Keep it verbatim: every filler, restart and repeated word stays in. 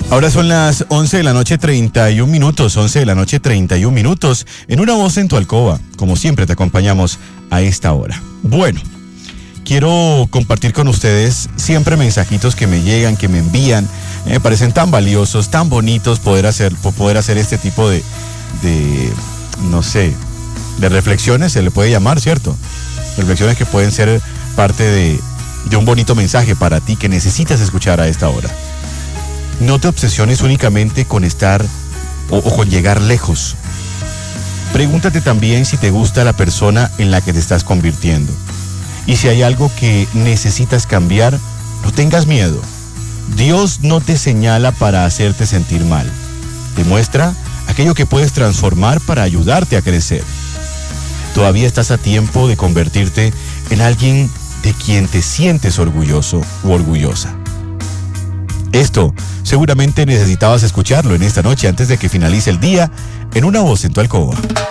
Ahora son las once de la noche, treinta y un minutos, once de la noche, treinta y un minutos, en Una Voz en tu Alcoba. Como siempre te acompañamos a esta hora. Bueno, quiero compartir con ustedes siempre mensajitos que me llegan, que me envían. Me parecen tan valiosos, tan bonitos poder hacer, poder hacer este tipo de, de, no sé, de reflexiones, se le puede llamar, ¿cierto? Reflexiones que pueden ser parte de, de un bonito mensaje para ti que necesitas escuchar a esta hora. No te obsesiones únicamente con estar o, o con llegar lejos. Pregúntate también si te gusta la persona en la que te estás convirtiendo. Y si hay algo que necesitas cambiar, no tengas miedo. Dios no te señala para hacerte sentir mal. Te muestra aquello que puedes transformar para ayudarte a crecer. Todavía estás a tiempo de convertirte en alguien de quien te sientes orgulloso u orgullosa. Esto seguramente necesitabas escucharlo en esta noche antes de que finalice el día en Una Voz en tu Alcoba.